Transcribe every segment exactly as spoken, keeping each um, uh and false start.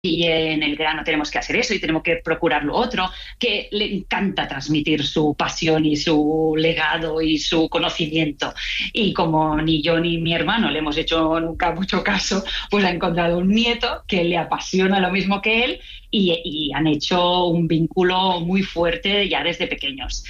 y en el verano tenemos que hacer eso y tenemos que procurar lo otro, que le encanta transmitir su pasión y su legado y su conocimiento. Y como ni yo ni mi hermano le hemos hecho nunca mucho caso, pues ha encontrado un nieto que le apasiona lo mismo que él y, y han hecho un vínculo muy fuerte ya desde pequeños.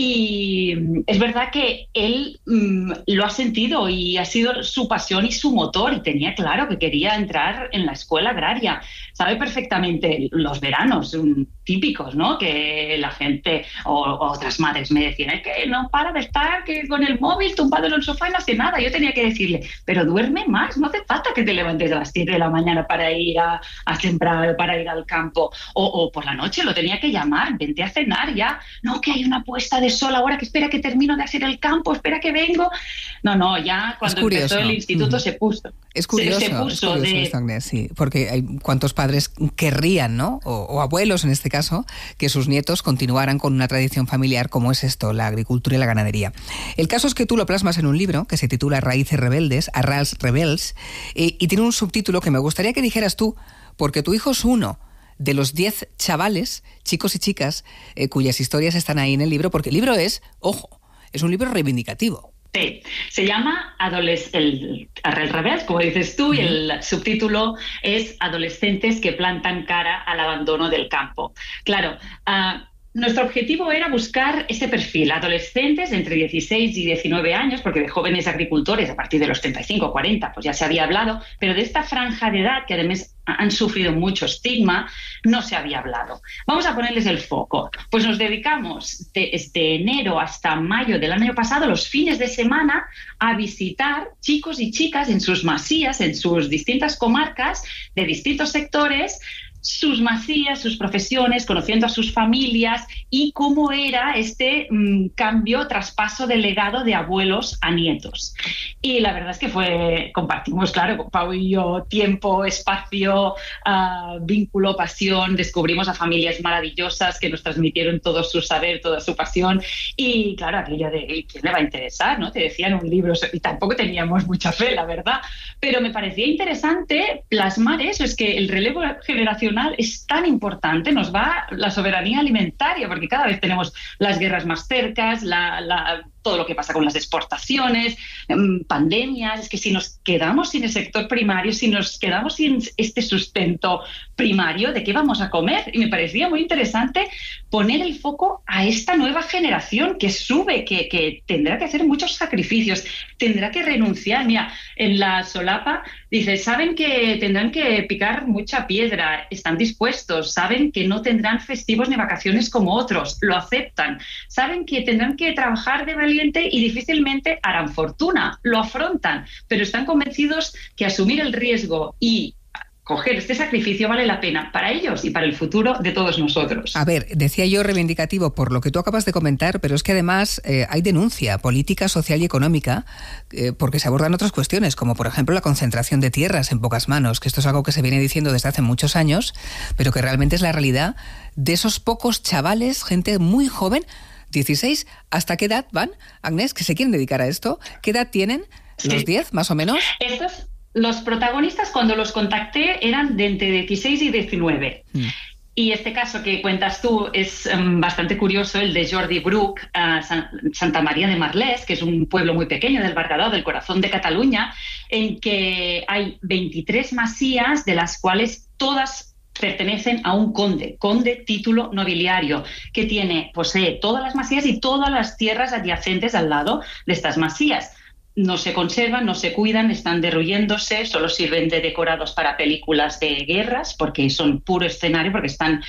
Y es verdad que él mmm, lo ha sentido y ha sido su pasión y su motor, y tenía claro que quería entrar en la escuela agraria. Sabe perfectamente los veranos um, típicos, ¿no? Que la gente o, o otras madres me decían, es que no para de estar que con el móvil tumbado en el sofá y no hace nada. Yo tenía que decirle, pero duerme más, no hace falta que te levantes a las siete de la mañana para ir a, a sembrar o para ir al campo. O, o por la noche lo tenía que llamar, vente a cenar ya. No, que hay una puesta de sol ahora, que espera que termino de hacer el campo, espera que vengo. No, no, ya cuando empezó el instituto mm. se puso. Es curioso, se, se puso es curioso de... esto, Agnès, sí, porque hay cuántos padres querrían, ¿no? O, o abuelos en este caso, que sus nietos continuaran con una tradición familiar como es esto, la agricultura y la ganadería. El caso es que tú lo plasmas en un libro que se titula Raíces Rebeldes, Arrels Rebels, y, y tiene un subtítulo que me gustaría que dijeras tú, porque tu hijo es uno de los diez chavales, chicos y chicas, eh, cuyas historias están ahí en el libro, porque el libro es, ojo, es un libro reivindicativo. Sí, se llama Adoles- el Arrels Rebels, como dices tú, uh-huh. y el subtítulo es Adolescentes que plantan cara al abandono del campo. Claro, uh, nuestro objetivo era buscar ese perfil, adolescentes de entre dieciséis y diecinueve años, porque de jóvenes agricultores a partir de los treinta y cinco, cuarenta, pues ya se había hablado, pero de esta franja de edad que además han sufrido mucho estigma, no se había hablado. Vamos a ponerles el foco. Pues nos dedicamos desde enero hasta mayo del año pasado, los fines de semana, a visitar chicos y chicas en sus masías, en sus distintas comarcas, de distintos sectores, sus masías, sus profesiones, conociendo a sus familias y cómo era este mmm, cambio, traspaso del legado de abuelos a nietos. Y la verdad es que fue, compartimos, claro, Pau y yo, tiempo, espacio, uh, vínculo, pasión, descubrimos a familias maravillosas que nos transmitieron todo su saber, toda su pasión, y claro, aquello de ¿quién le va a interesar?, ¿no? Te decían un libro, y tampoco teníamos mucha fe, la verdad, pero me parecía interesante plasmar eso, es que el relevo generacional es tan importante, nos va la soberanía alimentaria, porque cada vez tenemos las guerras más cercas, la, la, todo lo que pasa con las exportaciones, pandemias, es que si nos quedamos sin el sector primario, si nos quedamos sin este sustento primario, ¿de qué vamos a comer? Y me parecía muy interesante poner el foco a esta nueva generación que sube, que, que tendrá que hacer muchos sacrificios, tendrá que renunciar. Mira, en la solapa dice, saben que tendrán que picar mucha piedra, están dispuestos, saben que no tendrán festivos ni vacaciones como otros, lo aceptan, saben que tendrán que trabajar de valiente y difícilmente harán fortuna, lo afrontan, pero están convencidos que asumir el riesgo y coger este sacrificio vale la pena para ellos y para el futuro de todos nosotros. A ver, decía yo reivindicativo por lo que tú acabas de comentar, pero es que además eh, hay denuncia política, social y económica eh, porque se abordan otras cuestiones, como por ejemplo la concentración de tierras en pocas manos, que esto es algo que se viene diciendo desde hace muchos años, pero que realmente es la realidad de esos pocos chavales, gente muy joven, dieciséis, ¿hasta qué edad van, Agnès, que se quieren dedicar a esto? ¿Qué edad tienen? ¿Los sí. diez, más o menos? Estos... Los protagonistas, cuando los contacté, eran de entre dieciséis y diecinueve. Mm. Y este caso que cuentas tú es um, bastante curioso, el de Jordi Bruch, uh, San, Santa María de Marlès, que es un pueblo muy pequeño del Berguedà, del corazón de Cataluña, en que hay veintitrés masías, de las cuales todas pertenecen a un conde, conde título nobiliario, que tiene, posee todas las masías y todas las tierras adyacentes al lado de estas masías. No se conservan, no se cuidan, están derruyéndose, solo sirven de decorados para películas de guerras, porque son puro escenario, porque están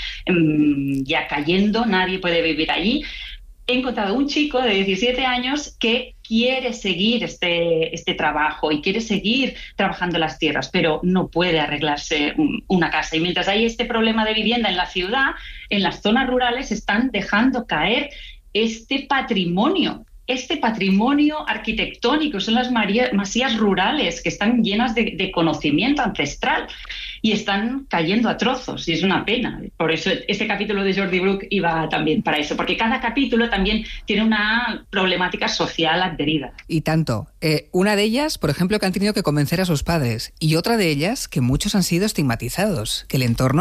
um, ya cayendo, nadie puede vivir allí. He encontrado un chico de diecisiete años que quiere seguir este, este trabajo y quiere seguir trabajando las tierras, pero no puede arreglarse una casa. Y mientras hay este problema de vivienda en la ciudad, en las zonas rurales están dejando caer este patrimonio este patrimonio arquitectónico, son las masías rurales que están llenas de, de conocimiento ancestral y están cayendo a trozos, y es una pena. Por eso este capítulo de Jordi Bruch iba también para eso, porque cada capítulo también tiene una problemática social adherida. Y tanto. Eh, una de ellas, por ejemplo, que han tenido que convencer a sus padres, y otra de ellas que muchos han sido estigmatizados, que el entorno